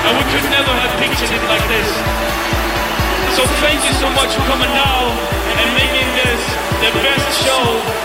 and we could never have pictured it like this. So thank you so much for coming now and making this the best show